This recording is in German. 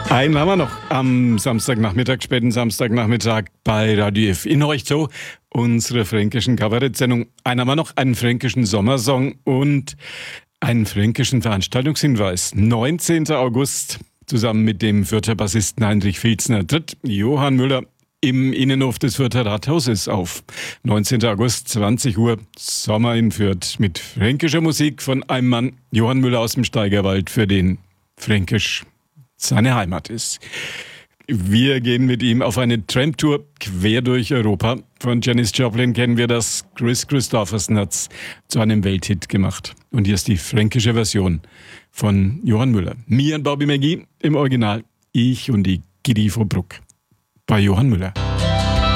Einen haben wir noch am Samstagnachmittag, späten Samstagnachmittag bei Radio F in euch so, unsere fränkischen Kabarettsendung. Einen haben wir noch, einen fränkischen Sommersong und einen fränkischen Veranstaltungshinweis. 19. August, zusammen mit dem Fürther Bassisten Heinrich Filzner, tritt Johann Müller im Innenhof des Fürther Rathauses auf. 19. August, 20 Uhr, Sommer in Fürth mit fränkischer Musik von einem Mann, Johann Müller aus dem Steigerwald, für den Fränkisch seine Heimat ist. Wir gehen mit ihm auf eine Tramtour quer durch Europa. Von Janis Joplin kennen wir das. Chris Christopherson hat's zu einem Welthit gemacht. Und hier ist die fränkische Version von Johann Müller. Mir und Bobby McGee im Original, ich und die Gidi von Bruck bei Johann Müller.